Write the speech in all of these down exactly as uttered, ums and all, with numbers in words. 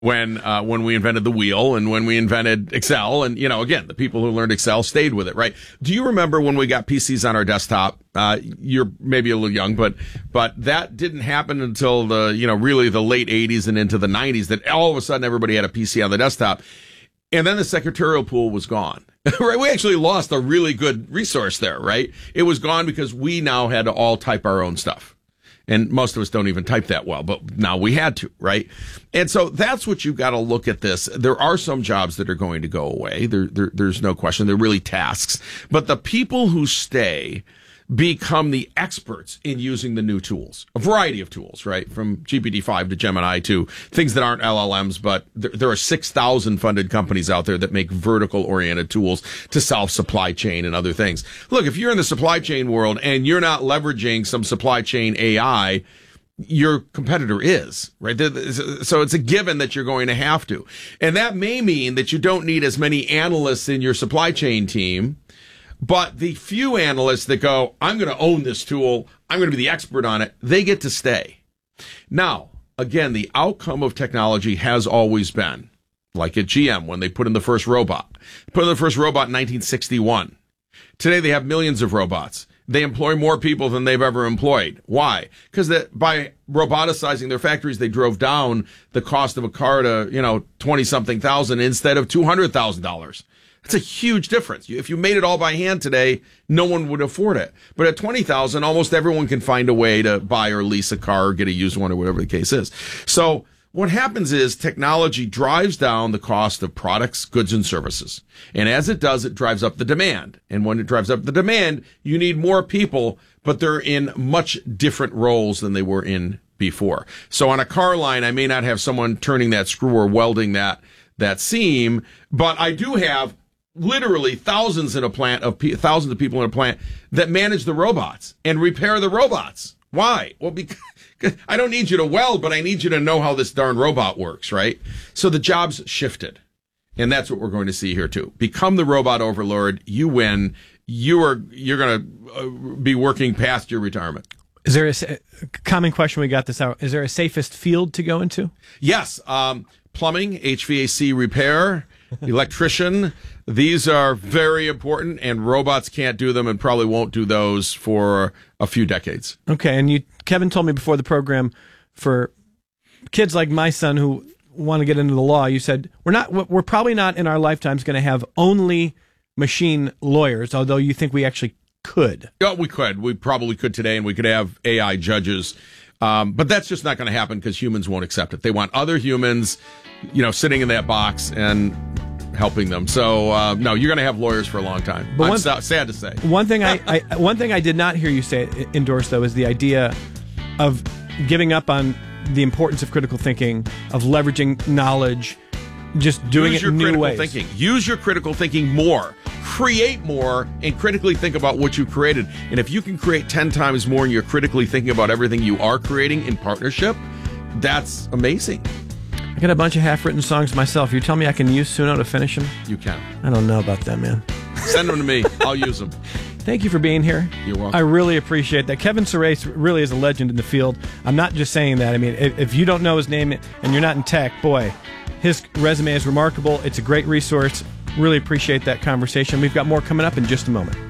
when uh, when we invented the wheel and when we invented Excel. And, you know, again, the people who learned Excel stayed with it, right? Do you remember when we got P Cs on our desktop? Uh, you're maybe a little young, but but that didn't happen until the, you know, really the late eighties and into the nineties, that all of a sudden everybody had a P C on the desktop. And then the secretarial pool was gone, right? We actually lost a really good resource there, right? It was gone because we now had to all type our own stuff. And most of us don't even type that well, but now we had to, right? And so that's what you've got to look at this. There are some jobs that are going to go away. There, there, there's no question. They're really tasks. But the people who stay become the experts in using the new tools, a variety of tools, right? From G P T five to Gemini to things that aren't L L Ms, but there, there are six thousand funded companies out there that make vertical oriented tools to solve supply chain and other things. Look, if you're in the supply chain world and you're not leveraging some supply chain A I, your competitor is, right? So it's a given that you're going to have to. And that may mean that you don't need as many analysts in your supply chain team. But the few analysts that go, I'm going to own this tool, I'm going to be the expert on it, they get to stay. Now, again, the outcome of technology has always been, like at G M when they put in the first robot. They put in the first robot in nineteen sixty-one. Today they have millions of robots. They employ more people than they've ever employed. Why? Because by roboticizing their factories, they drove down the cost of a car to, you know, twenty-something thousand instead of two hundred thousand dollars. That's a huge difference. If you made it all by hand today, no one would afford it. But at twenty thousand dollars, almost everyone can find a way to buy or lease a car or get a used one or whatever the case is. So what happens is technology drives down the cost of products, goods, and services. And as it does, it drives up the demand. And when it drives up the demand, you need more people, but they're in much different roles than they were in before. So on a car line, I may not have someone turning that screw or welding that, that seam, but I do have literally thousands in a plant of pe- thousands of people in a plant that manage the robots and repair the robots. Why? Well, because I don't need you to weld, but I need you to know how this darn robot works, right? So the jobs shifted. And that's what we're going to see here too. Become the robot overlord. You win. You are, you're going to be working past your retirement. Is there a, a common question we got this out? Is there a safest field to go into? Yes. Um, plumbing, H V A C repair, electrician. These are very important, and robots can't do them and probably won't do those for a few decades. Okay, and you, Kevin told me before the program, for kids like my son who want to get into the law, you said we're not, we're probably not in our lifetimes going to have only machine lawyers, although you think we actually could. Yeah, we could. We probably could today, and we could have A I judges. Um, but that's just not going to happen because humans won't accept it. They want other humans, you know, sitting in that box and helping them. So uh, no, you're going to have lawyers for a long time. But one, I'm so, sad to say. One thing I, I one thing I did not hear you say endorse though is the idea of giving up on the importance of critical thinking, of leveraging knowledge, just doing Use it in new ways. Use your critical thinking. Use your critical thinking more. Create more and critically think about what you created. And if you can create ten times more and you're critically thinking about everything you are creating in partnership, that's amazing. I got a bunch of half-written songs myself. You tell me I can use Suno to finish them? You can. I don't know about that, man. Send them to me. I'll use them. Thank you for being here. You're welcome. I really appreciate that. Kevin Surace really is a legend in the field. I'm not just saying that. I mean, if, if you don't know his name and you're not in tech, boy, his resume is remarkable. It's a great resource. Really appreciate that conversation. We've got more coming up in just a moment.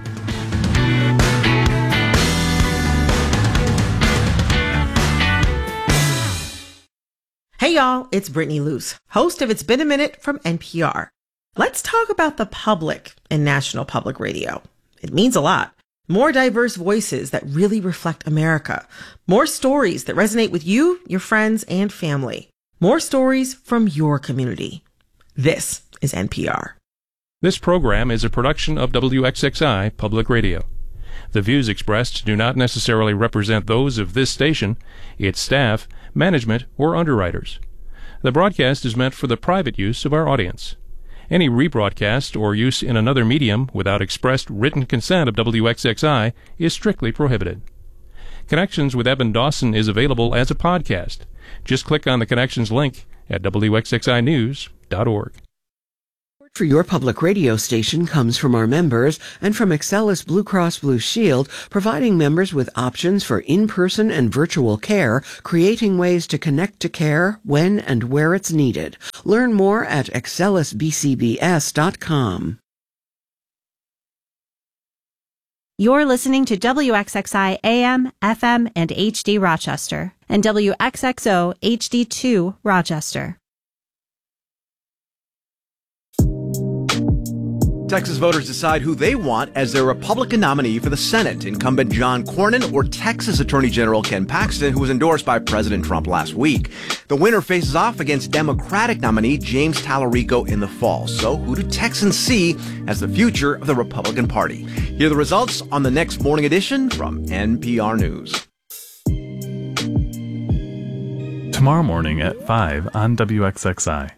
Hey y'all, it's Brittany Luce, host of It's Been a Minute from N P R. Let's talk about the public in National Public Radio. It means a lot. More diverse voices that really reflect America. More stories that resonate with you, your friends, and family. More stories from your community. This is N P R. This program is a production of W X X I Public Radio. The views expressed do not necessarily represent those of this station, its staff, management, or underwriters. The broadcast is meant for the private use of our audience. Any rebroadcast or use in another medium without expressed written consent of W X X I is strictly prohibited. Connections with Eben Dawson is available as a podcast. Just click on the Connections link at W X X I news dot org. for your public radio station comes from our members and from Excellus Blue Cross Blue Shield, providing members with options for in-person and virtual care, creating ways to connect to care when and where it's needed. Learn more at excellus b c b s dot com. You're listening to W X X I A M, F M, and H D Rochester, and W X X O H D two Rochester. Texas voters decide who they want as their Republican nominee for the Senate, incumbent John Cornyn or Texas Attorney General Ken Paxton, who was endorsed by President Trump last week. The winner faces off against Democratic nominee James Tallarico in the fall. So who do Texans see as the future of the Republican Party? Here are the results on the next morning edition from N P R News. Tomorrow morning at five on W X X I.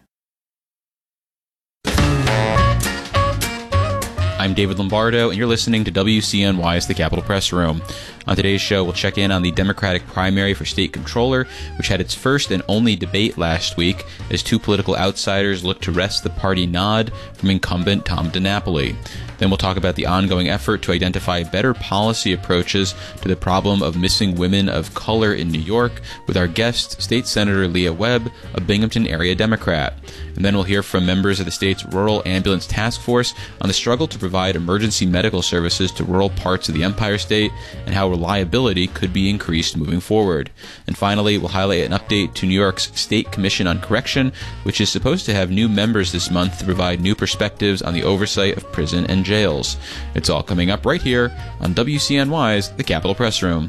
I'm David Lombardo, and you're listening to W C N Y's The Capitol Press Room. On today's show, we'll check in on the Democratic primary for state controller, which had its first and only debate last week, as two political outsiders look to wrest the party nod from incumbent Tom DiNapoli. Then we'll talk about the ongoing effort to identify better policy approaches to the problem of missing women of color in New York with our guest, State Senator Leah Webb, a Binghamton area Democrat. And then we'll hear from members of the state's Rural Ambulance Task Force on the struggle to provide emergency medical services to rural parts of the Empire State and how reliability could be increased moving forward. And finally, we'll highlight an update to New York's State Commission on Correction, which is supposed to have new members this month to provide new perspectives on the oversight of prison and jails. It's all coming up right here on W C N Y's The Capitol Press Room.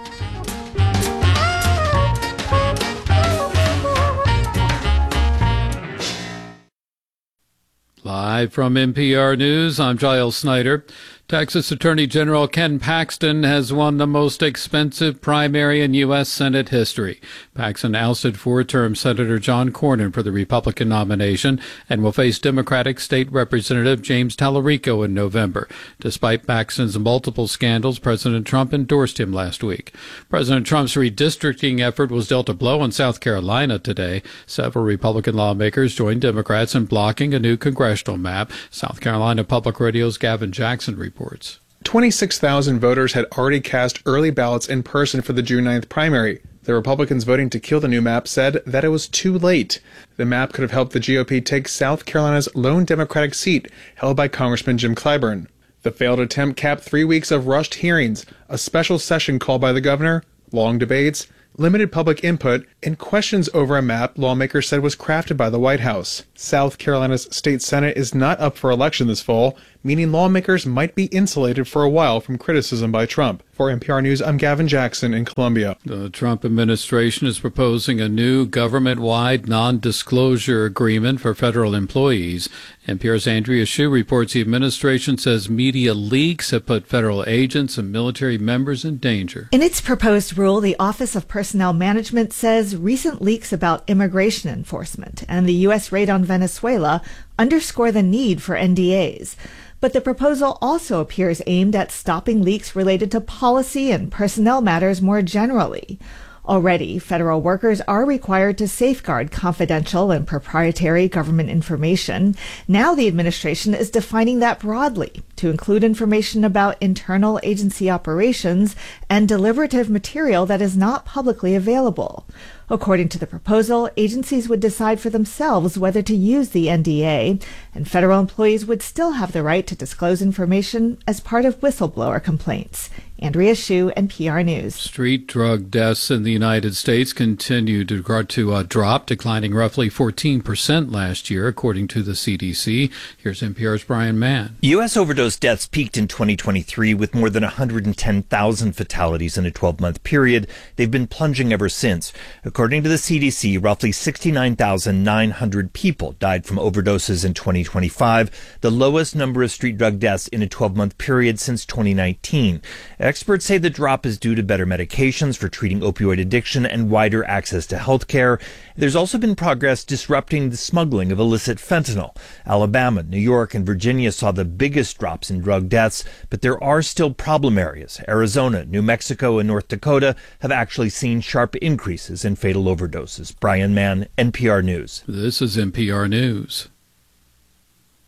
Live from N P R News, I'm Giles Snyder. Texas Attorney General Ken Paxton has won the most expensive primary in U S Senate history. Paxton ousted four-term Senator John Cornyn for the Republican nomination and will face Democratic State Representative James Tallarico in November. Despite Paxton's multiple scandals, President Trump endorsed him last week. President Trump's redistricting effort was dealt a blow in South Carolina today. Several Republican lawmakers joined Democrats in blocking a new congressional map. South Carolina Public Radio's Gavin Jackson reports. Reports. twenty-six thousand voters had already cast early ballots in person for the June ninth primary. The Republicans voting to kill the new map said that it was too late. The map could have helped the G O P take South Carolina's lone Democratic seat held by Congressman Jim Clyburn. The failed attempt capped three weeks of rushed hearings, a special session called by the governor, long debates, limited public input, and questions over a map lawmakers said was crafted by the White House. South Carolina's state senate is not up for election this fall, meaning lawmakers might be insulated for a while from criticism by Trump. For N P R News, I'm Gavin Jackson in Columbia. The Trump administration is proposing a new government-wide non-disclosure agreement for federal employees. N P R's Andrea Hsu reports the administration says media leaks have put federal agents and military members in danger. In its proposed rule, the Office of Personnel Management says recent leaks about immigration enforcement and the U S raid on Venezuela underscore the need for N D As. But the proposal also appears aimed at stopping leaks related to policy and personnel matters more generally. Already, federal workers are required to safeguard confidential and proprietary government information. Now the administration is defining that broadly to include information about internal agency operations and deliberative material that is not publicly available. According to the proposal, agencies would decide for themselves whether to use the N D A, and federal employees would still have the right to disclose information as part of whistleblower complaints. Andrea Hsu, N P R News. Street drug deaths in the United States continue to, to uh, drop, declining roughly fourteen percent last year, according to the C D C. Here's N P R's Brian Mann. U S overdose deaths peaked in twenty twenty-three with more than one hundred ten thousand fatalities in a twelve-month period. They've been plunging ever since. According to the C D C, roughly sixty-nine thousand nine hundred people died from overdoses in twenty twenty-five, the lowest number of street drug deaths in a twelve-month period since twenty nineteen. Experts say the drop is due to better medications for treating opioid addiction and wider access to health care. There's also been progress disrupting the smuggling of illicit fentanyl. Alabama, New York, and Virginia saw the biggest drops in drug deaths, but there are still problem areas. Arizona, New Mexico, and North Dakota have actually seen sharp increases in fatal overdoses. Brian Mann, N P R News. This is N P R News.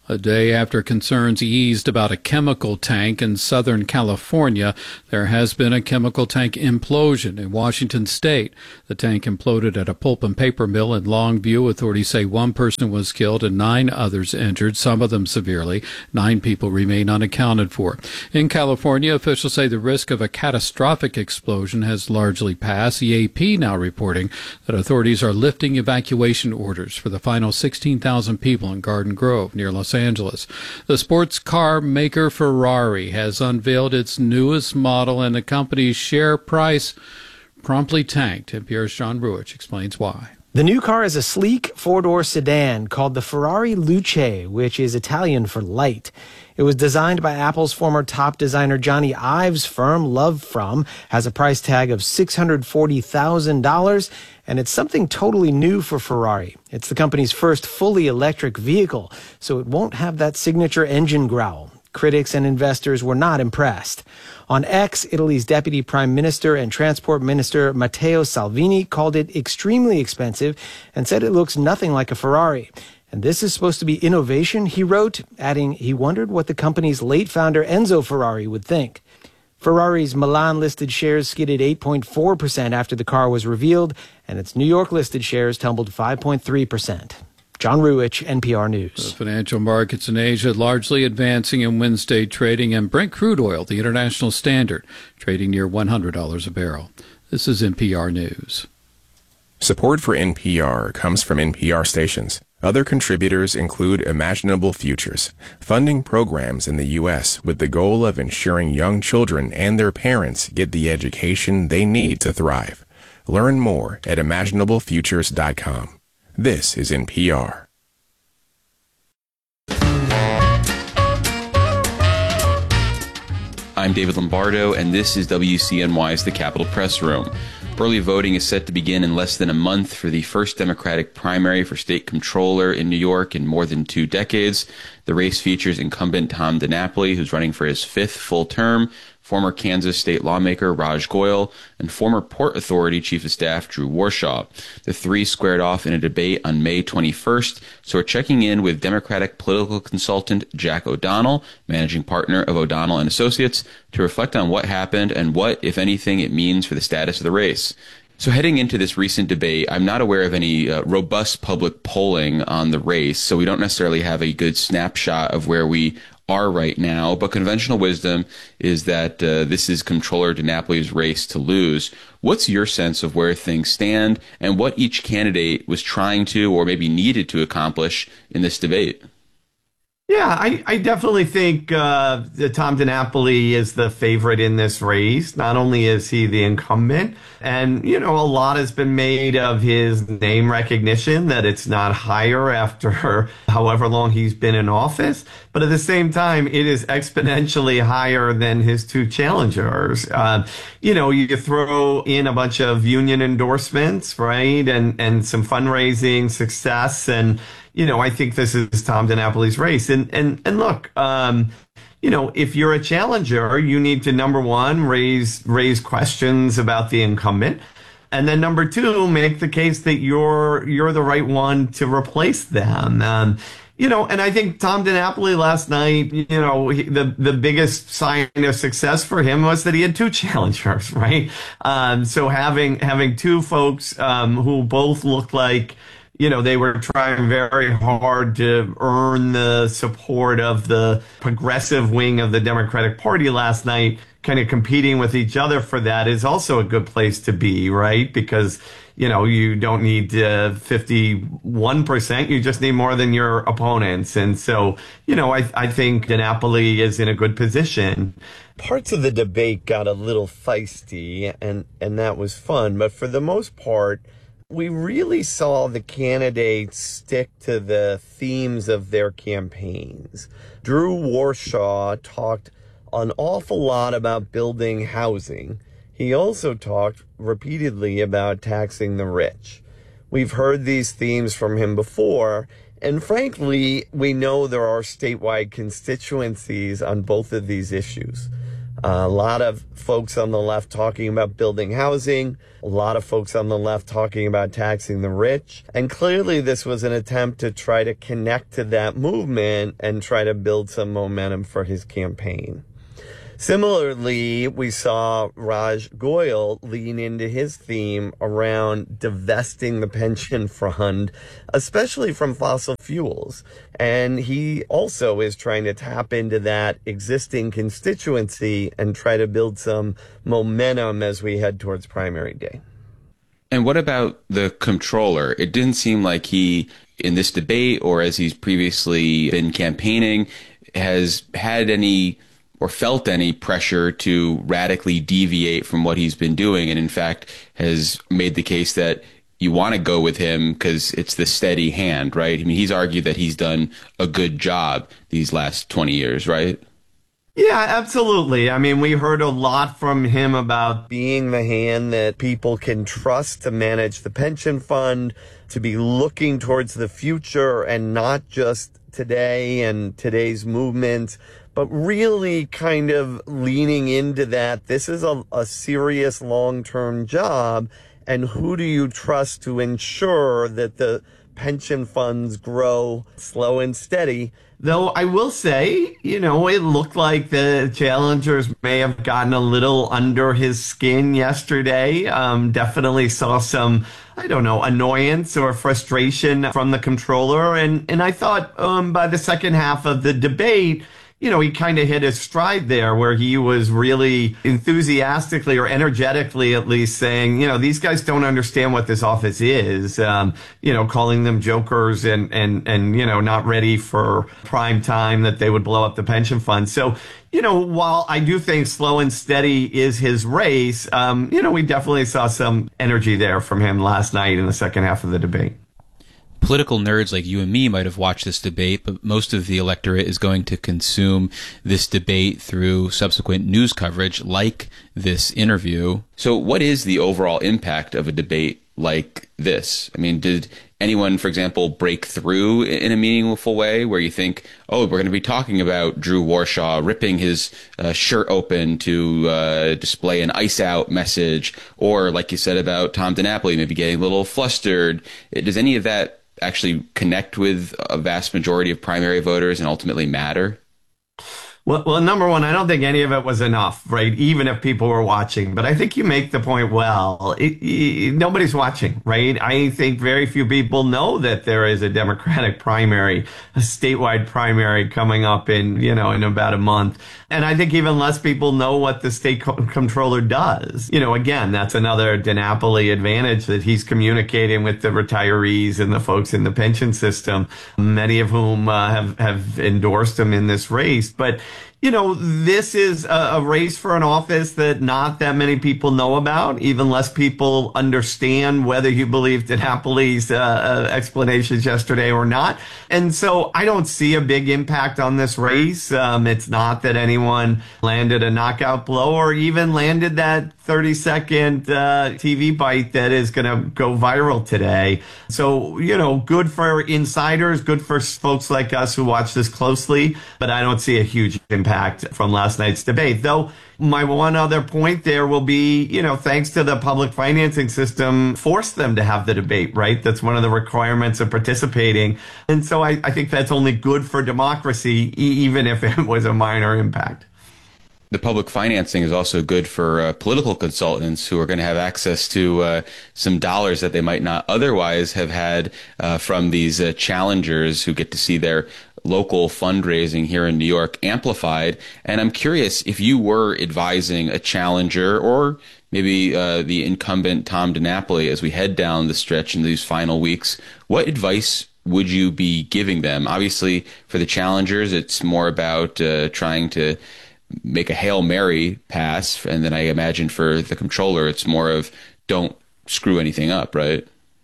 A day after concerns eased about a chemical tank in Southern California, there has been a chemical tank implosion in Washington state. The tank imploded at a pulp and paper mill in Longview. Authorities say one person was killed and nine others injured, some of them severely. Nine people remain unaccounted for. In California, officials say the risk of a catastrophic explosion has largely passed. The A P now reporting that authorities are lifting evacuation orders for the final sixteen thousand people in Garden Grove near Los Angeles. The sports car maker Ferrari has unveiled its newest model, and the company's share price promptly tanked. N P R's John Ruich explains why. The new car is a sleek four-door sedan called the Ferrari Luce, which is Italian for light. It was designed by Apple's former top designer Johnny Ive's firm, Love From, has a price tag of six hundred forty thousand dollars, and it's something totally new for Ferrari. It's the company's first fully electric vehicle, so it won't have that signature engine growl. Critics and investors were not impressed. On X, Italy's Deputy Prime Minister and Transport Minister Matteo Salvini called it extremely expensive and said it looks nothing like a Ferrari. And this is supposed to be innovation, he wrote, adding he wondered what the company's late founder Enzo Ferrari would think. Ferrari's Milan-listed shares skidded eight point four percent after the car was revealed, and its New York-listed shares tumbled five point three percent. John Ruich, N P R News. The financial markets in Asia largely advancing in Wednesday trading, and Brent crude oil, the international standard, trading near one hundred dollars a barrel. This is N P R News. Support for N P R comes from N P R stations. Other contributors include Imaginable Futures, funding programs in the U S with the goal of ensuring young children and their parents get the education they need to thrive. Learn more at imaginable futures dot com. This is N P R. I'm David Lombardo, and this is W C N Y's The Capitol Press Room. Early voting is set to begin in less than a month for the first Democratic primary for state comptroller in New York in more than two decades. The race features incumbent Tom DiNapoli, who's running for his fifth full term, former Kansas state lawmaker Raj Goyal, and former Port Authority Chief of Staff Drew Warshaw. The three squared off in a debate on May twenty-first, so we're checking in with Democratic political consultant Jack O'Donnell, managing partner of O'Donnell and Associates, to reflect on what happened and what, if anything, it means for the status of the race. So heading into this recent debate, I'm not aware of any uh, robust public polling on the race, so we don't necessarily have a good snapshot of where we are right now, but conventional wisdom is that uh, this is Comptroller DiNapoli's race to lose. What's your sense of where things stand and what each candidate was trying to or maybe needed to accomplish in this debate? Yeah, I, I definitely think uh, that Tom DiNapoli is the favorite in this race. Not only is he the incumbent, and, you know, a lot has been made of his name recognition, that it's not higher after however long he's been in office. But at the same time, it is exponentially higher than his two challengers. Uh, you know, you throw in a bunch of union endorsements, right, and, and some fundraising success, and you know, I think this is Tom DiNapoli's race. And, and, and look, um, you know, if you're a challenger, you need to, number one, raise, raise questions about the incumbent. And then number two, make the case that you're, you're the right one to replace them. Um, you know, and I think Tom DiNapoli last night, you know, he, the, the biggest sign of success for him was that he had two challengers, right? Um, so having, having two folks, um, who both look like, you know, they were trying very hard to earn the support of the progressive wing of the Democratic Party last night, kind of competing with each other for that is also a good place to be, right? Because, you know, you don't need uh, fifty-one percent. You just need more than your opponents. And so, you know, I, I think DiNapoli is in a good position. Parts of the debate got a little feisty, and, and that was fun. But for the most part, we really saw the candidates stick to the themes of their campaigns. Drew Warshaw talked an awful lot about building housing. He also talked repeatedly about taxing the rich. We've heard these themes from him before, and frankly, we know there are statewide constituencies on both of these issues. Uh, a lot of folks on the left talking about building housing, a lot of folks on the left talking about taxing the rich. And clearly this was an attempt to try to connect to that movement and try to build some momentum for his campaign. Similarly, we saw Raj Goyal lean into his theme around divesting the pension fund, especially from fossil fuels. And he also is trying to tap into that existing constituency and try to build some momentum as we head towards primary day. And what about the comptroller? It didn't seem like he, in this debate or as he's previously been campaigning, has had any or felt any pressure to radically deviate from what he's been doing, and in fact has made the case that you want to go with him because it's the steady hand, right? I mean, he's argued that he's done a good job these last twenty years, right? Yeah, absolutely. I mean, we heard a lot from him about being the hand that people can trust to manage the pension fund, to be looking towards the future and not just today and today's movement, but really kind of leaning into that. This is a, a serious long-term job, and who do you trust to ensure that the pension funds grow slow and steady? Though I will say, you know, it looked like the challengers may have gotten a little under his skin yesterday. Um, definitely saw some, I don't know, annoyance or frustration from the comptroller. And, and I thought um, by the second half of the debate, you know, he kind of hit his stride there where he was really enthusiastically or energetically at least saying, you know, these guys don't understand what this office is, um, you know, calling them jokers and, and, and, you know, not ready for prime time that they would blow up the pension fund. So, you know, while I do think slow and steady is his race, um, you know, we definitely saw some energy there from him last night in the second half of the debate. Political nerds like you and me might have watched this debate, but most of the electorate is going to consume this debate through subsequent news coverage like this interview. So what is the overall impact of a debate like this? I mean, did anyone, for example, break through in a meaningful way where you think, oh, we're going to be talking about Drew Warshaw ripping his uh, shirt open to uh, display an ice out message, or like you said about Tom DiNapoli, maybe getting a little flustered? Does any of that actually connect with a vast majority of primary voters and ultimately matter? Well, well, number one, I don't think any of it was enough, right? Even if people were watching. But I think you make the point well. It, it, nobody's watching, right? I think very few people know that there is a Democratic primary, a statewide primary coming up in, you know, in about a month. And I think even less people know what the state co- comptroller does. You know, again, that's another DiNapoli advantage, that he's communicating with the retirees and the folks in the pension system, many of whom uh, have, have endorsed him in this race. But you know, this is a, a race for an office that not that many people know about, even less people understand whether you believe DiNapoli's uh, uh, explanations yesterday or not. And so I don't see a big impact on this race. Um, it's not that anyone landed a knockout blow or even landed that thirty second uh, T V bite that is going to go viral today. So, you know, good for insiders, good for folks like us who watch this closely, but I don't see a huge impact from last night's debate. Though my one other point there will be, you know, thanks to the public financing system, force them to have the debate, right? That's one of the requirements of participating. And so I, I think that's only good for democracy, e- even if it was a minor impact. The public financing is also good for uh, political consultants who are going to have access to uh, some dollars that they might not otherwise have had uh, from these uh, challengers who get to see their local fundraising here in New York amplified. And I'm curious, if you were advising a challenger or maybe uh, the incumbent Tom DiNapoli as we head down the stretch in these final weeks, what advice would you be giving them? Obviously, for the challengers, it's more about uh, trying to make a Hail Mary pass. And then I imagine for the comptroller, it's more of don't screw anything up, right?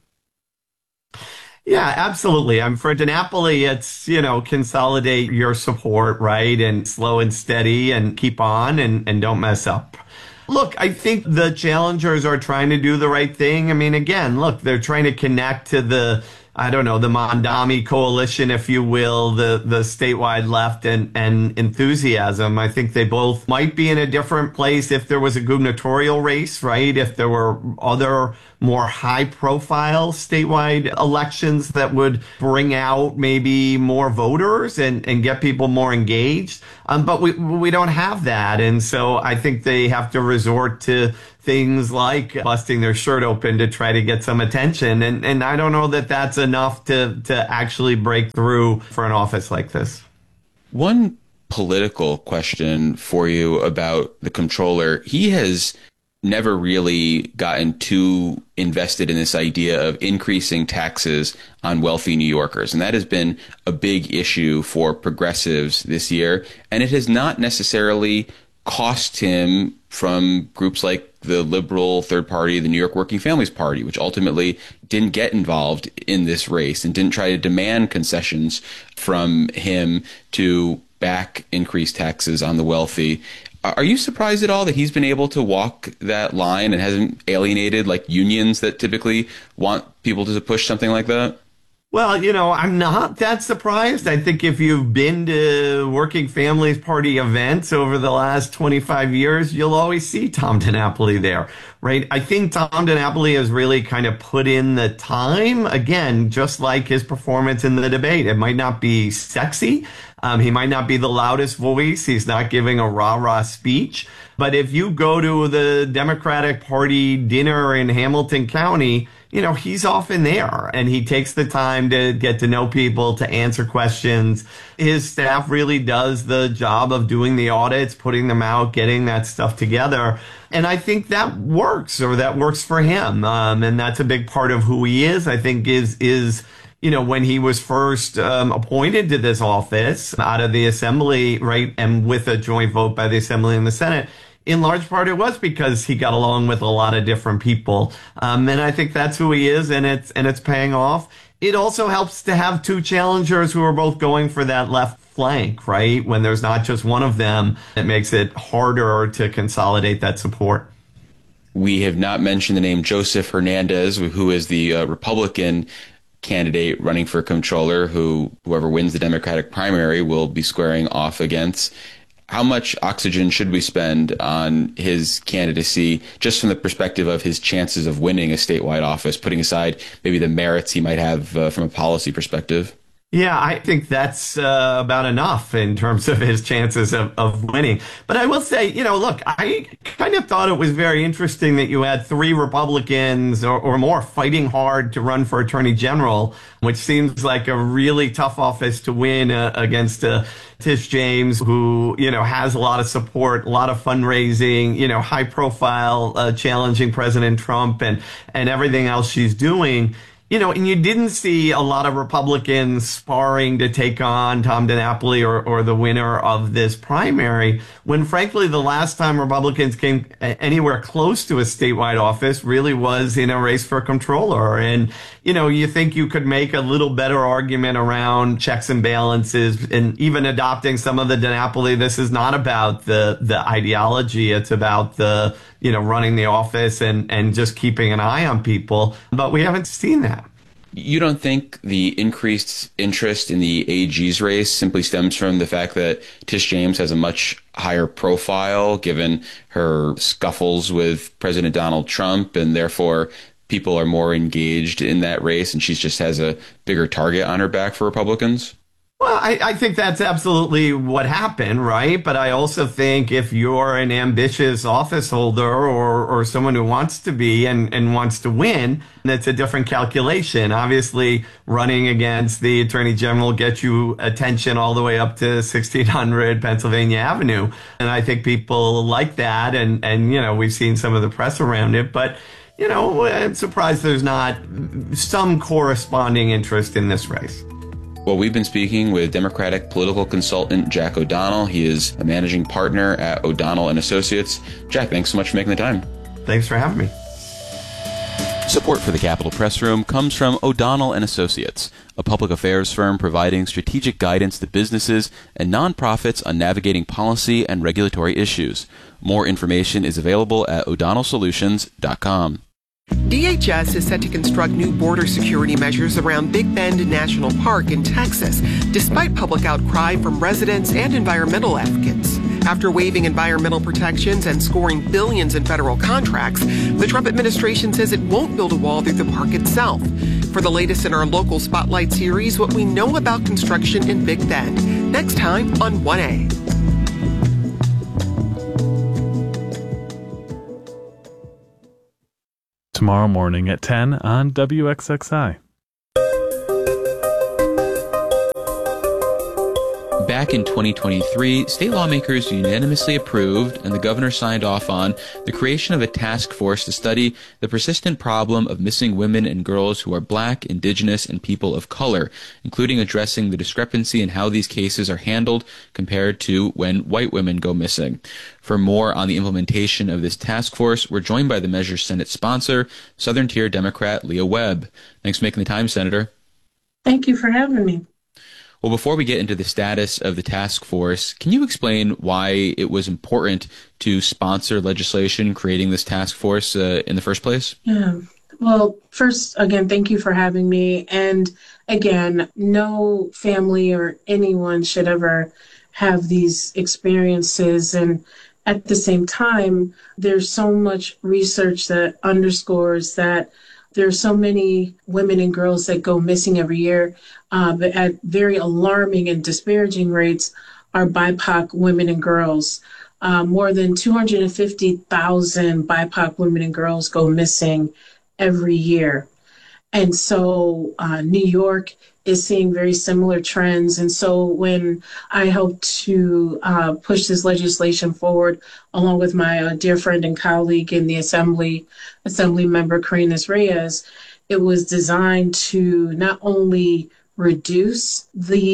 Yeah, absolutely. I'm for DiNapoli, it's, you know, consolidate your support, right? And slow and steady and keep on and, and don't mess up. Look, I think the challengers are trying to do the right thing. I mean, again, look, they're trying to connect to the I don't know, the Mondami coalition, if you will, the, the statewide left and, and enthusiasm. I think they both might be in a different place if there was a gubernatorial race, right? If there were other more high profile statewide elections that would bring out maybe more voters and, and get people more engaged. Um, but we, we don't have that. And so I think they have to resort to things like busting their shirt open to try to get some attention. And, and I don't know that that's enough to, to actually break through for an office like this. One political question for you about the comptroller. He has never really gotten too invested in this idea of increasing taxes on wealthy New Yorkers. And that has been a big issue for progressives this year. And it has not necessarily cost him from groups like the liberal third party, the New York Working Families Party, which ultimately didn't get involved in this race and didn't try to demand concessions from him to back increased taxes on the wealthy. Are you surprised at all that he's been able to walk that line and hasn't alienated like unions that typically want people to push something like that? Well, you know, I'm not that surprised. I think if you've been to Working Families Party events over the last twenty-five years, you'll always see Tom DiNapoli there, right? I think Tom DiNapoli has really kind of put in the time, again, just like his performance in the debate. It might not be sexy. Um, he might not be the loudest voice. He's not giving a rah-rah speech. But if you go to the Democratic Party dinner in Hamilton County, you know, he's often there and he takes the time to get to know people, to answer questions. His staff really does the job of doing the audits, putting them out, getting that stuff together. And I think that works, or that works for him. Um, and that's a big part of who he is, I think, is, is, you know, when he was first um, appointed to this office out of the Assembly, right, and with a joint vote by the Assembly and the Senate, in large part, it was because he got along with a lot of different people. Um, and I think that's who he is, and it's and it's paying off. It also helps to have two challengers who are both going for that left flank, right? When there's not just one of them, it makes it harder to consolidate that support. We have not mentioned the name Joseph Hernandez, who is the uh, Republican candidate running for comptroller, who whoever wins the Democratic primary will be squaring off against. How much oxygen should we spend on his candidacy, just from the perspective of his chances of winning a statewide office, putting aside maybe the merits he might have uh, from a policy perspective? Yeah, I think that's uh, about enough in terms of his chances of, of winning. But I will say, you know, look, I kind of thought it was very interesting that you had three Republicans or, or more fighting hard to run for attorney general, which seems like a really tough office to win uh, against uh, Tish James, who, you know, has a lot of support, a lot of fundraising, you know, high profile, uh, challenging President Trump and, and everything else she's doing. You know, and you didn't see a lot of Republicans sparring to take on Tom DiNapoli or, or the winner of this primary, when frankly the last time Republicans came anywhere close to a statewide office really was in a race for comptroller. And, you know, you think you could make a little better argument around checks and balances and even adopting some of the DiNapoli. This is not about the, the ideology. It's about the, you know, running the office and, and just keeping an eye on people. But we haven't seen that. You don't think the increased interest in the A G's race simply stems from the fact that Tish James has a much higher profile given her scuffles with President Donald Trump, and therefore people are more engaged in that race and she just has a bigger target on her back for Republicans? Well, I, I think that's absolutely what happened, right? But I also think if you're an ambitious office holder or, or someone who wants to be and, and wants to win, that's a different calculation. Obviously, running against the Attorney General gets you attention all the way up to sixteen hundred Pennsylvania Avenue. And I think people like that. And, and, you know, we've seen some of the press around it. But, you know, I'm surprised there's not some corresponding interest in this race. Well, we've been speaking with Democratic political consultant Jack O'Donnell. He is a managing partner at O'Donnell and Associates. Jack, thanks so much for making the time. Thanks for having me. Support for the Capitol Press Room comes from O'Donnell and Associates, a public affairs firm providing strategic guidance to businesses and nonprofits on navigating policy and regulatory issues. More information is available at o'donnell solutions dot com. D H S is set to construct new border security measures around Big Bend National Park in Texas, despite public outcry from residents and environmental advocates. After waiving environmental protections and scoring billions in federal contracts, the Trump administration says it won't build a wall through the park itself. For the latest in our local Spotlight series, what we know about construction in Big Bend, next time on one A. Tomorrow morning at ten on W X X I. Back in twenty twenty-three, state lawmakers unanimously approved and the governor signed off on the creation of a task force to study the persistent problem of missing women and girls who are Black, Indigenous, and people of color, including addressing the discrepancy in how these cases are handled compared to when white women go missing. For more on the implementation of this task force, we're joined by the measure's Senate sponsor, Southern Tier Democrat Leah Webb. Thanks for making the time, Senator. Thank you for having me. Well, before we get into the status of the task force, can you explain why it was important to sponsor legislation creating this task force uh, in the first place? Yeah. Well, first, again, thank you for having me. And again, no family or anyone should ever have these experiences. And at the same time, there's so much research that underscores that there are so many women and girls that go missing every year, uh, but at very alarming and disparaging rates are B I P O C women and girls. Uh, more than two hundred fifty thousand B I P O C women and girls go missing every year. And so uh, New York is seeing very similar trends. And so when I helped to uh, push this legislation forward, along with my uh, dear friend and colleague in the Assembly, Assembly member Carinas Reyes, it was designed to not only reduce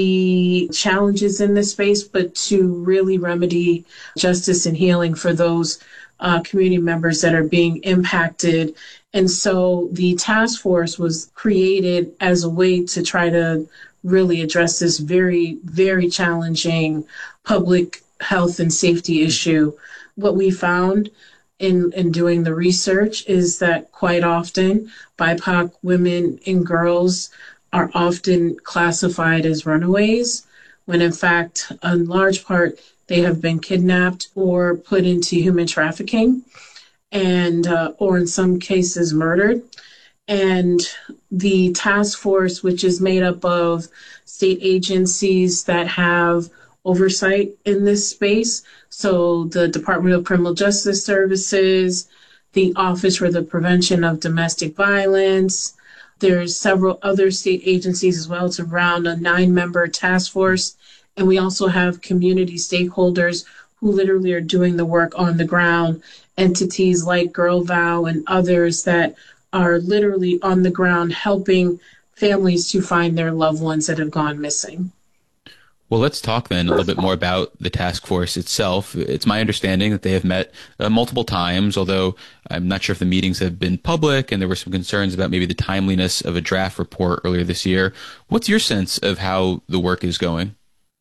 the challenges in this space, but to really remedy justice and healing for those uh, community members that are being impacted. And so the task force was created as a way to try to really address this very, very challenging public health and safety issue. What we found in, in doing the research is that quite often B I P O C women and girls are often classified as runaways, when in fact, in large part, they have been kidnapped or put into human trafficking, and uh, or in some cases murdered. And the task force, which is made up of state agencies that have oversight in this space, so the Department of Criminal Justice Services, the Office for the Prevention of Domestic Violence, there's several other state agencies as well. It's around a nine-member task force. And we also have community stakeholders who literally are doing the work on the ground, entities like GirlVow and others that are literally on the ground helping families to find their loved ones that have gone missing. Well, let's talk then a little bit more about the task force itself. It's my understanding that they have met uh, multiple times, although I'm not sure if the meetings have been public, and there were some concerns about maybe the timeliness of a draft report earlier this year. What's your sense of how the work is going?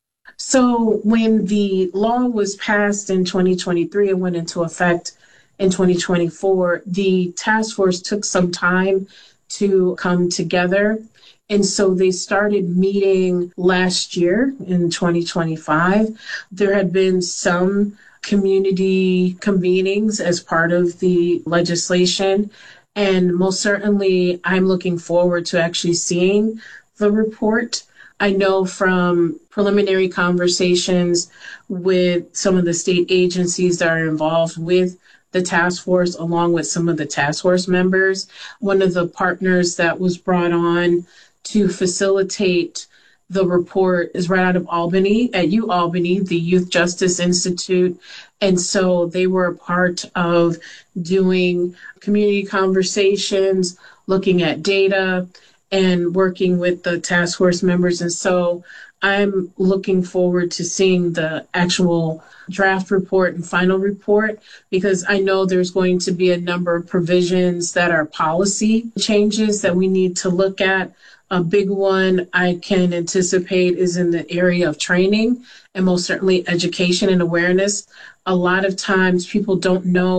So when the law was passed in twenty twenty-three and went into effect in twenty twenty-four, the task force took some time to come together. And so they started meeting last year in twenty twenty-five. There had been some community convenings as part of the legislation. And most certainly, I'm looking forward to actually seeing the report. I know from preliminary conversations with some of the state agencies that are involved with the task force, along with some of the task force members, one of the partners that was brought on to facilitate the report is right out of Albany, at UAlbany, the Youth Justice Institute. And so they were a part of doing community conversations, looking at data, and working with the task force members. And so I'm looking forward to seeing the actual draft report and final report, because I know there's going to be a number of provisions that are policy changes that we need to look at. A big one I can anticipate is in the area of training and most certainly education and awareness. A lot of times people don't know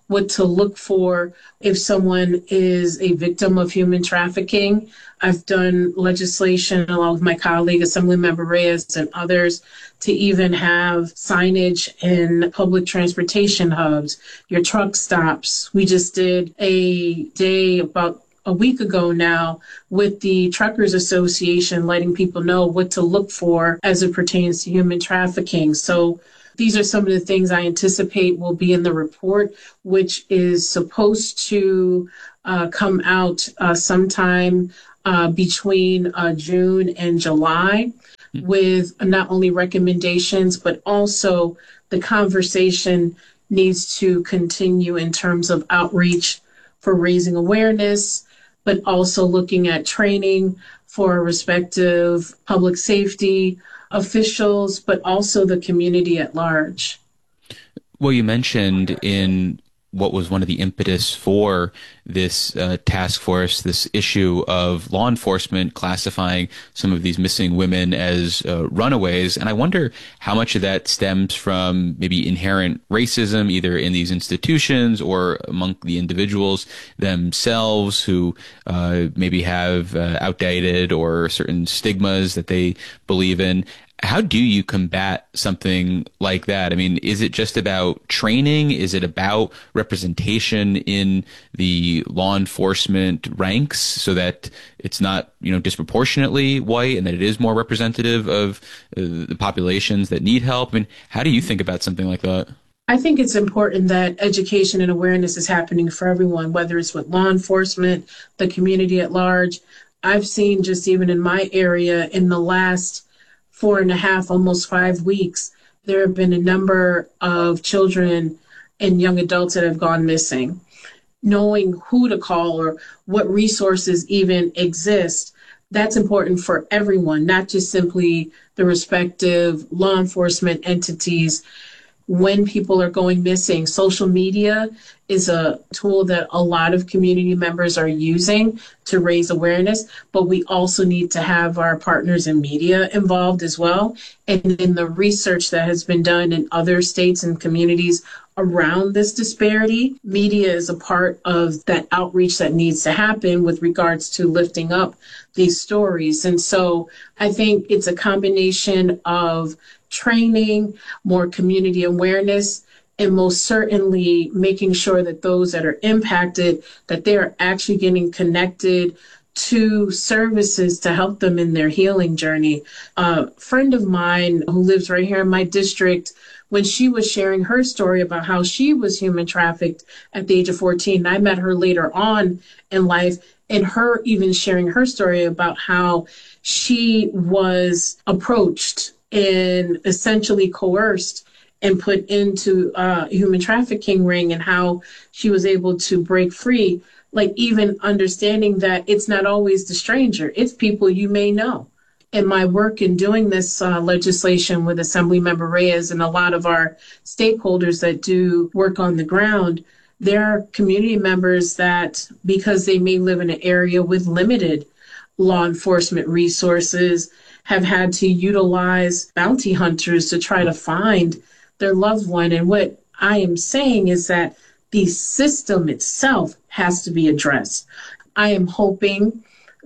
what to look for if someone is a victim of human trafficking. I've done legislation along with my colleague, Assemblymember Reyes, and others to even have signage in public transportation hubs, your truck stops. We just did a day about a week ago now with the Truckers Association, letting people know what to look for as it pertains to human trafficking. So these are some of the things I anticipate will be in the report, which is supposed to uh, come out uh, sometime uh, between uh, June and July, with not only recommendations, but also the conversation needs to continue in terms of outreach for raising awareness, but also looking at training for respective public safety officials, but also the community at large. Well, you mentioned in what was one of the impetus for this uh, task force, this issue of law enforcement classifying some of these missing women as uh, runaways. And I wonder how much of that stems from maybe inherent racism, either in these institutions or among the individuals themselves who uh, maybe have uh, outdated or certain stigmas that they believe in. How do you combat something like that? I mean, is it just about training? Is it about representation in the law enforcement ranks so that it's not, you know, disproportionately white and that it is more representative of uh, the populations that need help? I mean, how do you think about something like that? I think it's important that education and awareness is happening for everyone, whether it's with law enforcement, the community at large. I've seen just even in my area in the last four and a half, almost five weeks, there have been a number of children and young adults that have gone missing. Knowing who to call or what resources even exist, that's important for everyone, not just simply the respective law enforcement entities. When people are going missing, social media is a tool that a lot of community members are using to raise awareness, but we also need to have our partners in media involved as well. And in the research that has been done in other states and communities around this disparity, media is a part of that outreach that needs to happen with regards to lifting up these stories. And so I think it's a combination of training, more community awareness, and most certainly making sure that those that are impacted, that they're actually getting connected to services to help them in their healing journey. A friend of mine who lives right here in my district, when she was sharing her story about how she was human trafficked at the age of fourteen, I met her later on in life, and her even sharing her story about how she was approached and essentially coerced and put into a human trafficking ring, and how she was able to break free. Like even understanding that it's not always the stranger, it's people you may know. In my work in doing this uh, legislation with Assemblymember Reyes and a lot of our stakeholders that do work on the ground, there are community members that, because they may live in an area with limited law enforcement resources, have had to utilize bounty hunters to try to find their loved one. And what I am saying is that the system itself has to be addressed. I am hoping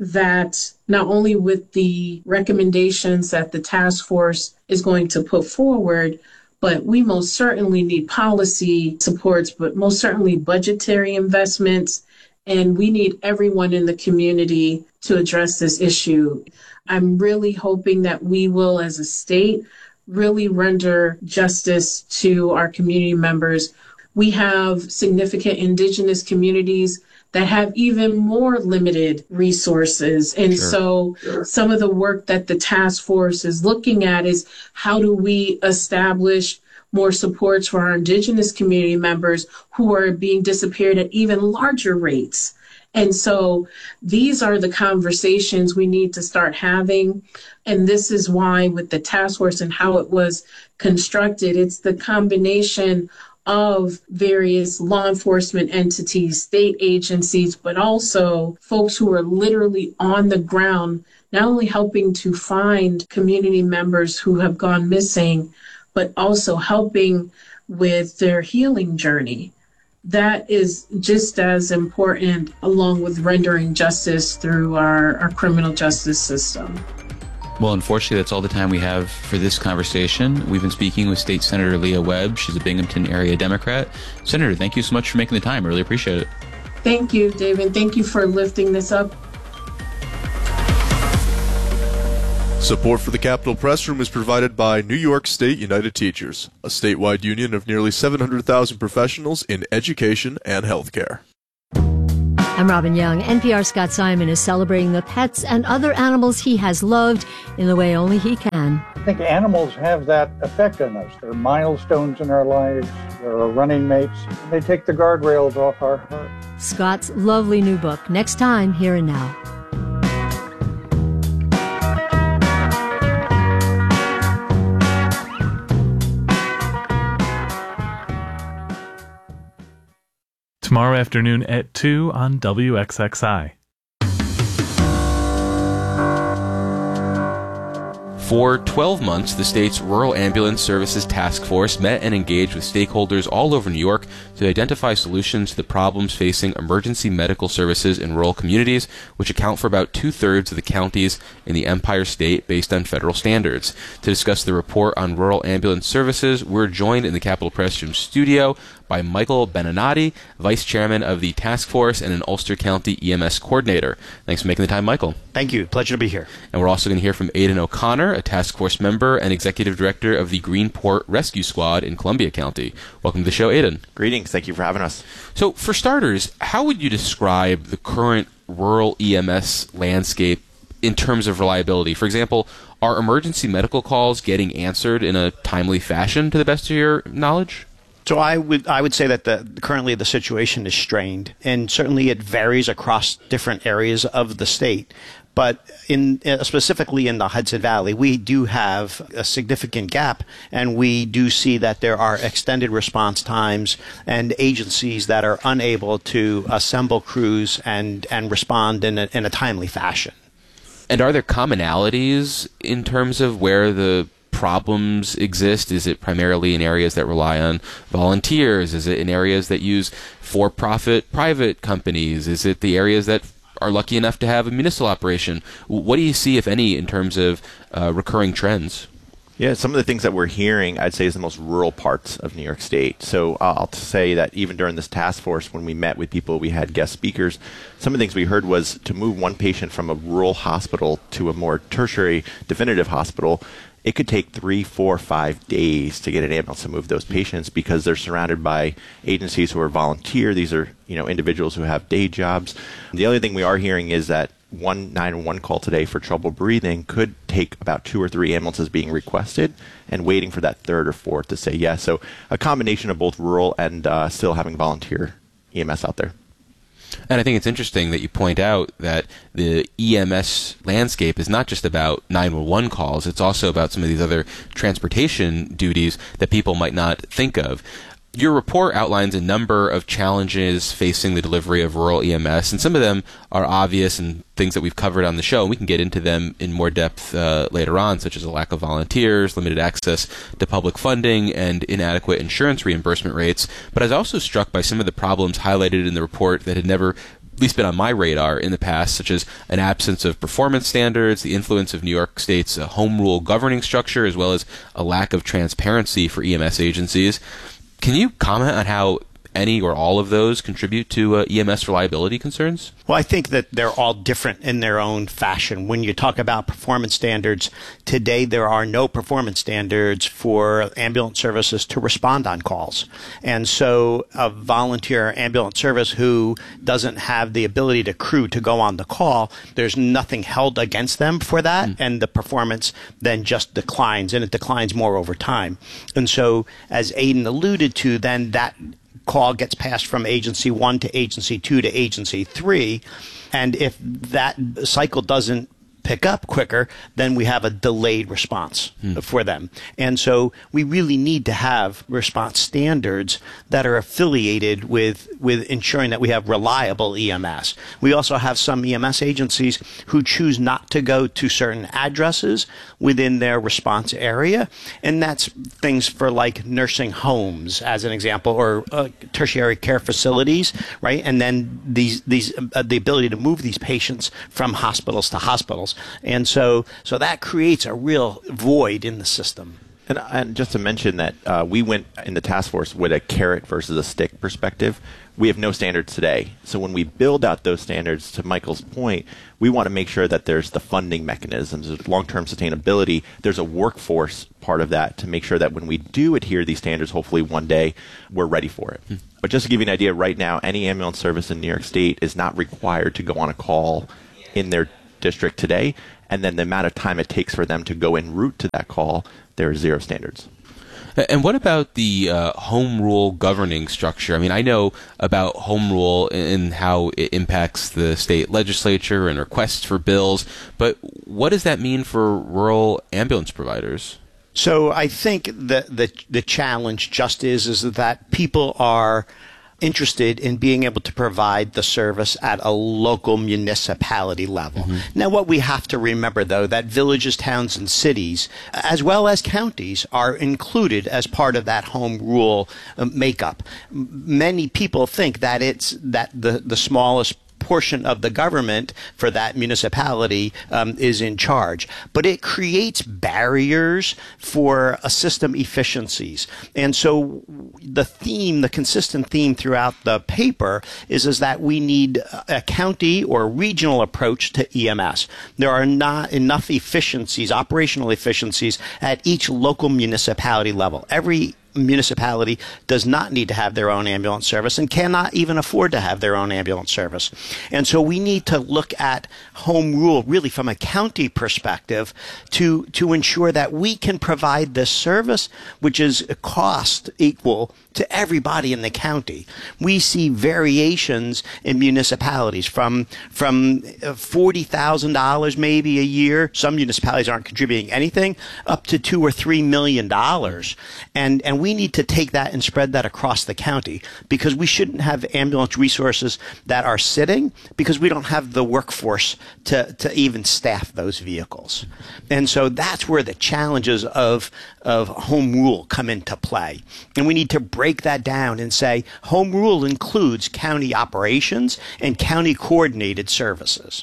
that not only with the recommendations that the task force is going to put forward, but we most certainly need policy supports, but most certainly budgetary investments. And we need everyone in the community to address this issue. I'm really hoping that we will, as a state, really render justice to our community members. We have significant indigenous communities that have even more limited resources. And Sure. so Sure. some of the work that the task force is looking at is how do we establish more supports for our indigenous community members who are being disappeared at even larger rates. And so these are the conversations we need to start having. And this is why with the task force and how it was constructed, it's the combination of various law enforcement entities, state agencies, but also folks who are literally on the ground, not only helping to find community members who have gone missing, but also helping with their healing journey. that is just as important, along with rendering justice through our, our criminal justice system. Well, unfortunately, that's all the time we have for this conversation. We've been speaking with State Senator Leah Webb. She's a Binghamton area Democrat. Senator, thank you so much for making the time. I really appreciate it. Thank you, David. Thank you for lifting this up. Support for the Capitol Press Room is provided by New York State United Teachers, a statewide union of nearly seven hundred thousand professionals in education and healthcare. I'm Robin Young. N P R's Scott Simon is celebrating the pets and other animals he has loved in the way only he can. I think animals have that effect on us. They're milestones in our lives. They're our running mates. They take the guardrails off our heart. Scott's lovely new book, next time, Here and Now. Tomorrow afternoon at two on W X X I. For twelve months, the state's Rural Ambulance Services Task Force met and engaged with stakeholders all over New York to identify solutions to the problems facing emergency medical services in rural communities, which account for about two-thirds of the counties in the Empire State based on federal standards. To discuss the report on rural ambulance services, we're joined in the Capitol Press Room studio by Michael Beninati, Vice Chairman of the Task Force and an Ulster County E M S Coordinator. Thanks for making the time, Michael. Thank you. Pleasure to be here. And we're also going to hear from Aidan O'Connor, a Task Force member and Executive Director of the Greenport Rescue Squad in Columbia County. Welcome to the show, Aidan. Greetings. Thank you for having us. So, for starters, how would you describe the current rural E M S landscape in terms of reliability? For example, are emergency medical calls getting answered in a timely fashion to the best of your knowledge? So I would I would say that the, currently the situation is strained, and certainly it varies across different areas of the state. But in uh, specifically in the Hudson Valley, we do have a significant gap, and we do see that there are extended response times and agencies that are unable to assemble crews and, and respond in a, in a timely fashion. And are there commonalities in terms of where the problems exist? Is it primarily in areas that rely on volunteers? Is it in areas that use for-profit private companies? Is it the areas that are lucky enough to have a municipal operation? What do you see, if any, in terms of uh, recurring trends? Yeah, some of the things that we're hearing, I'd say, is the most rural parts of New York State. So uh, I'll say that even during this task force, when we met with people, we had guest speakers, some of the things we heard was to move one patient from a rural hospital to a more tertiary definitive hospital, it could take three, four, five days to get an ambulance to move those patients because they're surrounded by agencies who are volunteer. These are, you know, individuals who have day jobs. The other thing we are hearing is that one nine one one call today for trouble breathing could take about two or three ambulances being requested and waiting for that third or fourth to say yes. So a combination of both rural and uh, still having volunteer E M S out there. And I think it's interesting that you point out that the E M S landscape is not just about nine one one calls, it's also about some of these other transportation duties that people might not think of. Your report outlines a number of challenges facing the delivery of rural E M S, and some of them are obvious and things that we've covered on the show, and we can get into them in more depth uh, later on, such as a lack of volunteers, limited access to public funding, and inadequate insurance reimbursement rates. But I was also struck by some of the problems highlighted in the report that had never at least been on my radar in the past, such as an absence of performance standards, the influence of New York State's uh, home rule governing structure, as well as a lack of transparency for E M S agencies. Can you comment on how any or all of those contribute to uh, E M S reliability concerns? Well, I think that they're all different in their own fashion. When you talk about performance standards, today there are no performance standards for ambulance services to respond on calls. And so a volunteer ambulance service who doesn't have the ability to crew to go on the call, there's nothing held against them for that, mm. and the performance then just declines, and it declines more over time. And so, as Aidan alluded to, then that call gets passed from agency one to agency two to agency three. And if that cycle doesn't pick up quicker, then we have a delayed response hmm. for them. And so we really need to have response standards that are affiliated with, with ensuring that we have reliable E M S. We also have some E M S agencies who choose not to go to certain addresses within their response area. And that's things for like nursing homes, as an example, or uh, tertiary care facilities, right? And then these, these, uh, the ability to move these patients from hospitals to hospitals. And so, so that creates a real void in the system. And, and just to mention that uh, we went in the task force with a carrot versus a stick perspective. We have no standards today. So when we build out those standards, to Michael's point, we want to make sure that there's the funding mechanisms, there's long-term sustainability, there's a workforce part of that to make sure that when we do adhere to these standards, hopefully one day we're ready for it. Hmm. But just to give you an idea, right now, any ambulance service in New York State is not required to go on a call in their district today, and then the amount of time it takes for them to go en route to that call, there are zero standards. And what about the uh, home rule governing structure? I mean, I know about home rule and how it impacts the state legislature and requests for bills, but what does that mean for rural ambulance providers? So I think the the, the challenge just is, is that people are interested in being able to provide the service at a local municipality level. Mm-hmm. Now, what we have to remember, though, that villages, towns, and cities, as well as counties, are included as part of that home rule uh, makeup. Many people think that it's that the, the smallest portion of the government for that municipality um, is in charge. But it creates barriers for a system efficiencies. And so the theme, the consistent theme throughout the paper is, is that we need a county or regional approach to E M S. There are not enough efficiencies, operational efficiencies, at each local municipality level. Every municipality does not need to have their own ambulance service and cannot even afford to have their own ambulance service. And so we need to look at home rule really from a county perspective to, to ensure that we can provide this service, which is a cost equal to everybody in the county. We see variations in municipalities from from forty thousand dollars maybe a year. Some municipalities aren't contributing anything, up to two or three million dollars. And and we need to take that and spread that across the county, because we shouldn't have ambulance resources that are sitting because we don't have the workforce to, to even staff those vehicles. And so that's where the challenges of of home rule come into play. And we need to break that down and say home rule includes county operations and county coordinated services.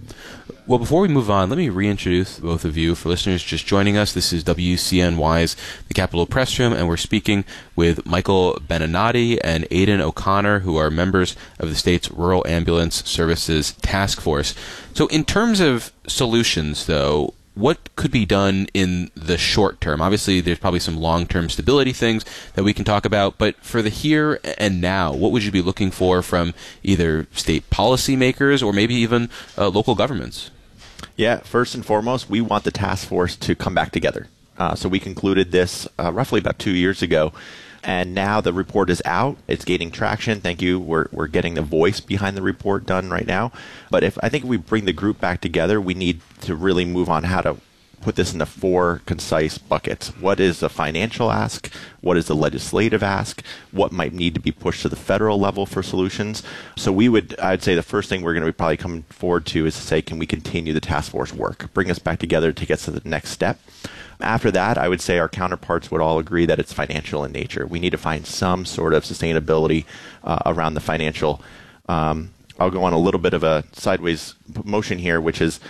Well, before we move on, let me reintroduce both of you. For listeners just joining us, this is W C N Y's The Capitol Press Room, and we're speaking with Michael Beninati and Aidan O'Connor, who are members of the state's Rural Ambulance Services Task Force. So in terms of solutions, though, what could be done in the short term? Obviously, there's probably some long-term stability things that we can talk about, but for the here and now, what would you be looking for from either state policymakers or maybe even uh, local governments? Yeah, first and foremost, we want the task force to come back together. Uh, so we concluded this uh, roughly about two years ago. And now the report is out. It's gaining traction. Thank you. We're we're getting the voice behind the report done right now. But if I think if we bring the group back together, we need to really move on how to put this into four concise buckets. What is the financial ask? What is the legislative ask? What might need to be pushed to the federal level for solutions? So we would, I'd say the first thing we're going to be probably coming forward to is to say, can we continue the task force work? Bring us back together to get to the next step. After that, I would say our counterparts would all agree that it's financial in nature. We need to find some sort of sustainability uh, around the financial. Um, I'll go on a little bit of a sideways motion here, which is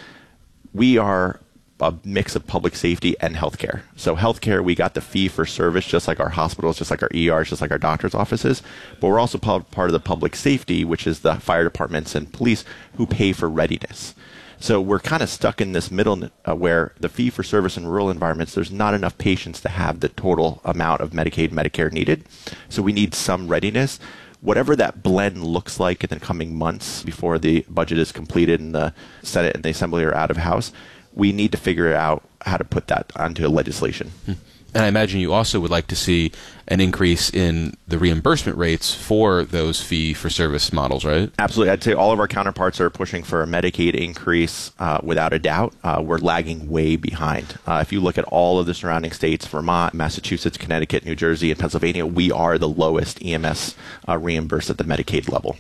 we are a mix of public safety and healthcare. So healthcare, we got the fee for service, just like our hospitals, just like our E Rs, just like our doctor's offices. But we're also part of the public safety, which is the fire departments and police who pay for readiness. So we're kind of stuck in this middle uh, where the fee for service in rural environments, there's not enough patients to have the total amount of Medicaid, Medicare needed. So we need some readiness. Whatever that blend looks like in the coming months before the budget is completed and the Senate and the Assembly are out of house, we need to figure out how to put that onto legislation. Hmm. And I imagine you also would like to see an increase in the reimbursement rates for those fee-for-service models, right? Absolutely. I'd say all of our counterparts are pushing for a Medicaid increase uh, without a doubt. Uh, we're lagging way behind. Uh, if you look at all of the surrounding states, Vermont, Massachusetts, Connecticut, New Jersey, and Pennsylvania, we are the lowest E M S uh, reimbursed at the Medicaid level.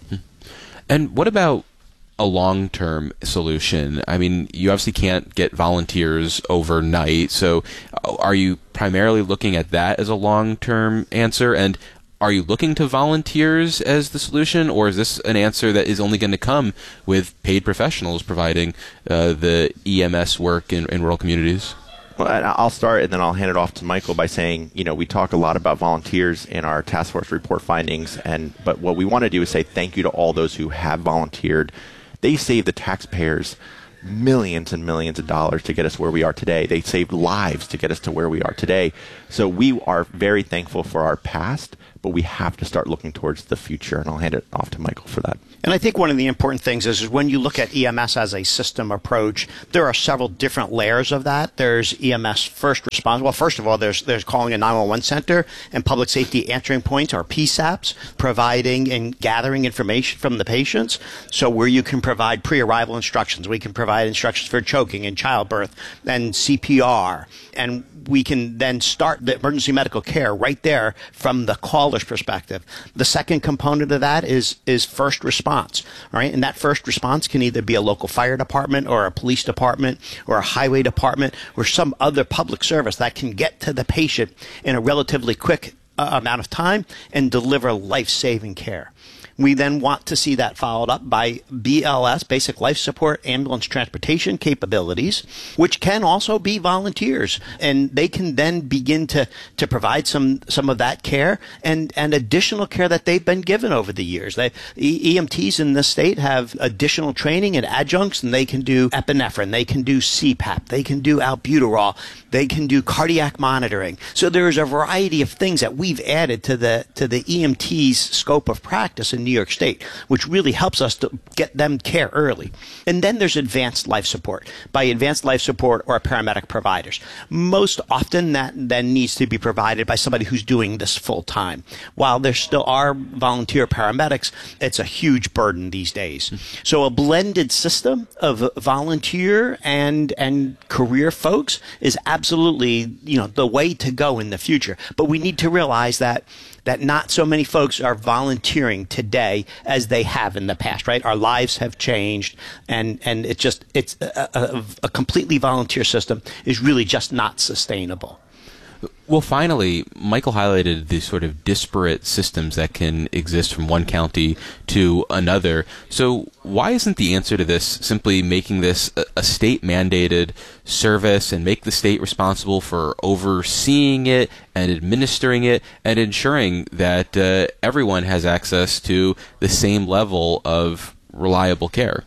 And what about a long-term solution? I mean, you obviously can't get volunteers overnight, so are you primarily looking at that as a long-term answer? And are you looking to volunteers as the solution, or is this an answer that is only going to come with paid professionals providing uh, the E M S work in, in rural communities? Well, I'll start and then I'll hand it off to Michael by saying, you know, we talk a lot about volunteers in our task force report findings, and but what we want to do is say thank you to all those who have volunteered. They saved the taxpayers millions and millions of dollars to get us where we are today. They saved lives to get us to where we are today. So we are very thankful for our past, but we have to start looking towards the future. And I'll hand it off to Michael for that. And I think one of the important things is, is when you look at E M S as a system approach, there are several different layers of that. There's E M S first response. Well, first of all, there's there's calling a nine one one center and public safety answering points, or P SAPs, providing and gathering information from the patients. So where you can provide pre-arrival instructions, we can provide instructions for choking and childbirth and C P R. And we can then start the emergency medical care right there from the caller's perspective. The second component of that is is first response. All right, and that first response can either be a local fire department or a police department or a highway department or some other public service that can get to the patient in a relatively quick uh, amount of time and deliver life-saving care. We then want to see that followed up by B L S, basic life support, ambulance transportation capabilities, which can also be volunteers. And they can then begin to, to provide some, some of that care and, and additional care that they've been given over the years. They, E M Ts in this state have additional training and adjuncts, and they can do epinephrine, they can do C PAP, they can do albuterol, they can do cardiac monitoring. So there's a variety of things that we've added to the, to the E M T's scope of practice in New York State, which really helps us to get them care early. And then there's advanced life support by advanced life support or paramedic providers. Most often that then needs to be provided by somebody who's doing this full time. While there still are volunteer paramedics, it's a huge burden these days. So a blended system of volunteer and and career folks is absolutely, you know, the way to go in the future. But we need to realize that that not so many folks are volunteering today as they have in the past, right? Our lives have changed, and, and it's just, it's a, a, a completely volunteer system is really just not sustainable. Well, finally, Michael highlighted the sort of disparate systems that can exist from one county to another. So why isn't the answer to this simply making this a, a state-mandated service and make the state responsible for overseeing it and administering it and ensuring that uh, everyone has access to the same level of reliable care?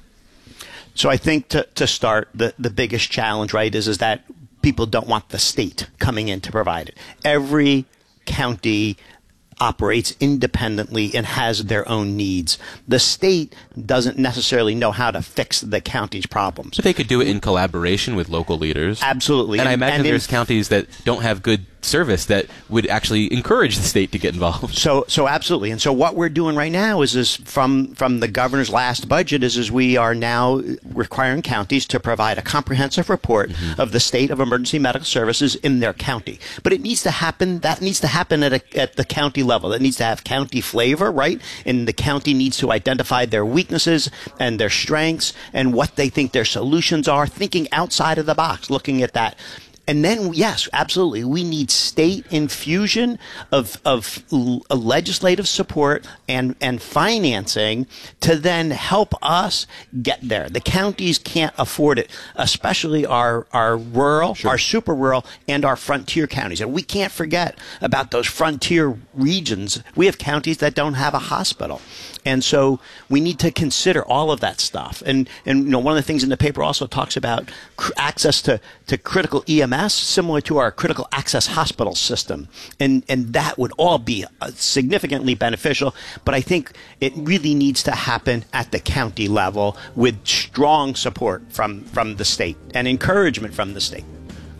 So I think to, to start, the, the biggest challenge, right, is, is that people don't want the state coming in to provide it. Every county operates independently and has their own needs. The state doesn't necessarily know how to fix the county's problems. But they could do it in collaboration with local leaders. Absolutely. And, and I imagine and in, there's counties that don't have good service that would actually encourage the state to get involved. So, so absolutely. And so what we're doing right now is, is from, from the governor's last budget is, is we are now requiring counties to provide a comprehensive report mm-hmm. of the state of emergency medical services in their county. But it needs to happen, that needs to happen at a, at the county level. That needs to have county flavor, right? And the county needs to identify their weaknesses and their strengths and what they think their solutions are, thinking outside of the box, looking at that. And then, yes, absolutely, we need state infusion of of l- legislative support and, and financing to then help us get there. The counties can't afford it, especially our, our rural, sure. our super rural, and our frontier counties. And we can't forget about those frontier regions. We have counties that don't have a hospital. And so we need to consider all of that stuff. And, and you know, one of the things in the paper also talks about cr- access to, to critical E M S, similar to our critical access hospital system. And, and that would all be uh, significantly beneficial. But I think it really needs to happen at the county level with strong support from, from the state and encouragement from the state.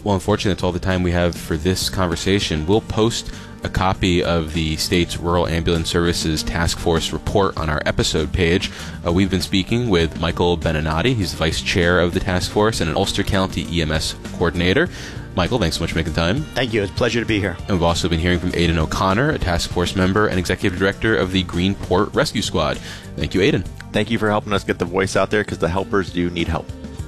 Well, unfortunately, that's all the time we have for this conversation. We'll post a copy of the state's Rural Ambulance Services Task Force report on our episode page. Uh, we've been speaking with Michael Beninati. He's the vice chair of the task force and an Ulster County E M S coordinator. Michael, thanks so much for making the time. Thank you. It's a pleasure to be here. And we've also been hearing from Aidan O'Connor, a task force member and executive director of the Greenport Rescue Squad. Thank you, Aidan. Thank you for helping us get the voice out there, because the helpers do need help.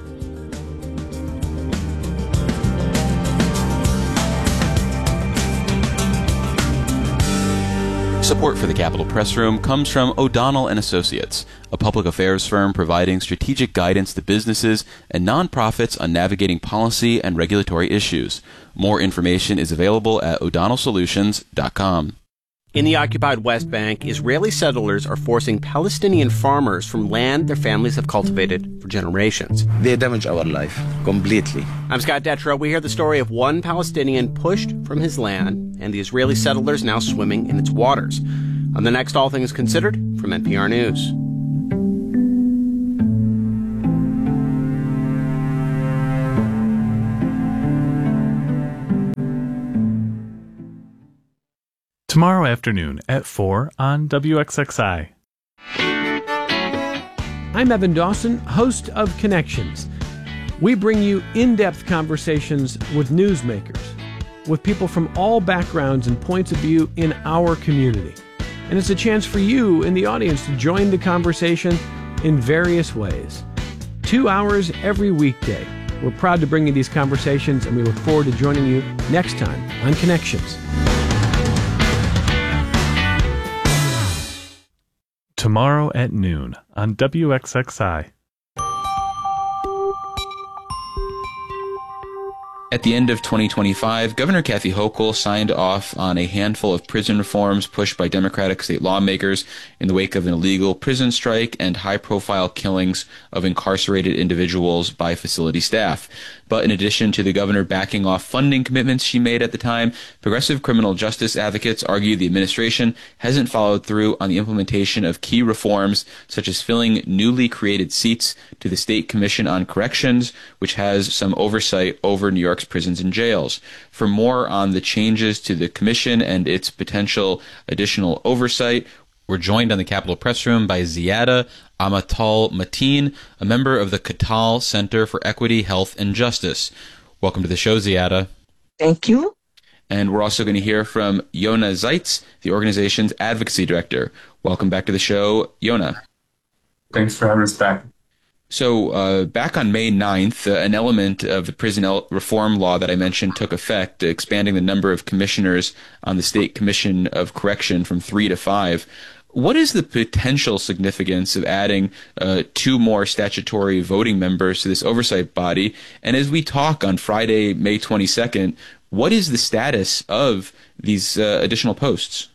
Support for the Capitol Press Room comes from O'Donnell and Associates, a public affairs firm providing strategic guidance to businesses and nonprofits on navigating policy and regulatory issues. More information is available at o'donnell solutions dot com. In the occupied West Bank, Israeli settlers are forcing Palestinian farmers from land their families have cultivated for generations. They damage our life completely. I'm Scott Detrow. We hear the story of one Palestinian pushed from his land and the Israeli settlers now swimming in its waters. On the next All Things Considered from N P R News. Tomorrow afternoon at four on W X X I. I'm Evan Dawson, host of Connections. We bring you in-depth conversations with newsmakers, with people from all backgrounds and points of view in our community. And it's a chance for you in the audience to join the conversation in various ways. Two hours every weekday. We're proud to bring you these conversations, and we look forward to joining you next time on Connections. Tomorrow at noon on W X X I. At the end of twenty twenty-five, Governor Kathy Hochul signed off on a handful of prison reforms pushed by Democratic state lawmakers in the wake of an illegal prison strike and high-profile killings of incarcerated individuals by facility staff. But in addition to the governor backing off funding commitments she made at the time, progressive criminal justice advocates argue the administration hasn't followed through on the implementation of key reforms, such as filling newly created seats to the State Commission on Corrections, which has some oversight over New York's prisons and jails. For more on the changes to the commission and its potential additional oversight, we're joined on the Capitol Press Room by Ziada Amatal Mateen, a member of the Katal Center for Equity, Health, and Justice. Welcome to the show, Ziada. Thank you. And we're also going to hear from Yona Zeitz, the organization's advocacy director. Welcome back to the show, Yona. Thanks for having us back. So uh, back on May ninth, uh, an element of the prison el- reform law that I mentioned took effect, expanding the number of commissioners on the State Commission of Correction from three to five. What is the potential significance of adding uh, two more statutory voting members to this oversight body? And as we talk on Friday, May twenty-second, what is the status of these uh, additional posts?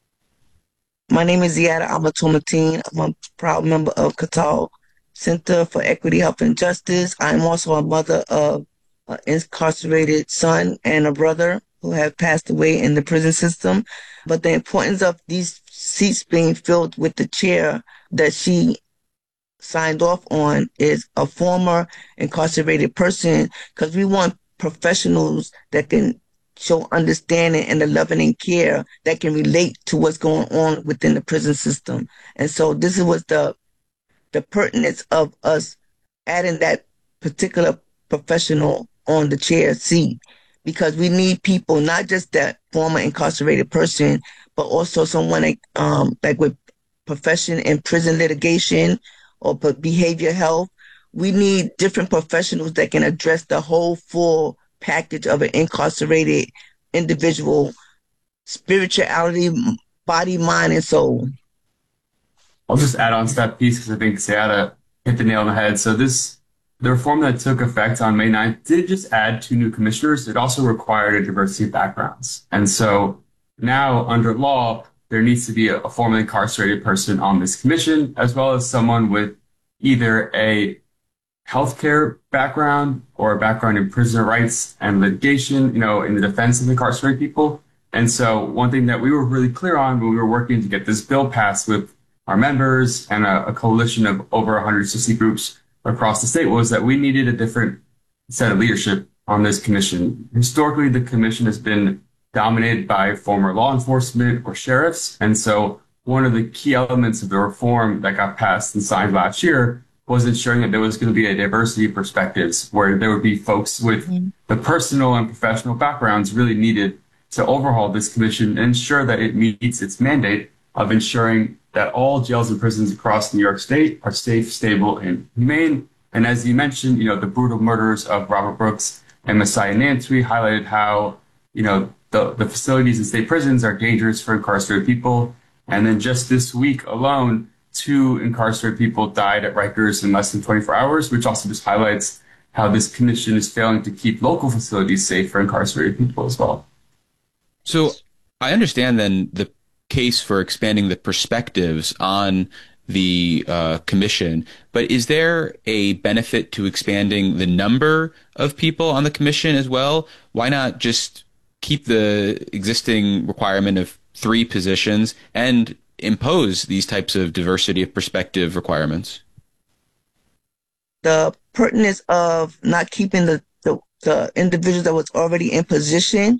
My name is Ziada Amatal Mateen. I'm a proud member of Katal Center for Equity, Health, and Justice. I'm also a mother of an incarcerated son and a brother who have passed away in the prison system. But the importance of these seats being filled with the chair that she signed off on is a former incarcerated person, because we want professionals that can show understanding and the loving and care that can relate to what's going on within the prison system. And so this is what the the pertinence of us adding that particular professional on the chair seat, because we need people, not just that former incarcerated person, but also someone like, um, like with profession in prison litigation or behavior health. We need different professionals that can address the whole full package of an incarcerated individual, spirituality, body, mind, and soul. I'll just add on to that piece because I think Ziada hit the nail on the head. So this, the reform that took effect on May ninth did just add two new commissioners. It also required a diversity of backgrounds. And so now under law, there needs to be a, a formerly incarcerated person on this commission, as well as someone with either a healthcare background or a background in prisoner rights and litigation, you know, in the defense of incarcerated people. And so one thing that we were really clear on when we were working to get this bill passed with our members and a, a coalition of over one hundred sixty groups across the state was that we needed a different set of leadership on this commission. Historically, the commission has been dominated by former law enforcement or sheriffs. And so one of the key elements of the reform that got passed and signed last year was ensuring that there was going to be a diversity of perspectives, where there would be folks with mm-hmm. the personal and professional backgrounds really needed to overhaul this commission and ensure that it meets its mandate of ensuring that all jails and prisons across New York State are safe, stable, and humane. And as you mentioned, you know, the brutal murders of Robert Brooks and Messiah Nantwi highlighted how, you know, the, the facilities in state prisons are dangerous for incarcerated people. And then just this week alone, two incarcerated people died at Rikers in less than twenty-four hours, which also just highlights how this commission is failing to keep local facilities safe for incarcerated people as well. So I understand then the case for expanding the perspectives on the uh, commission, but is there a benefit to expanding the number of people on the commission as well? Why not just keep the existing requirement of three positions and impose these types of diversity of perspective requirements? The pertinence of not keeping the, the, the individuals that was already in position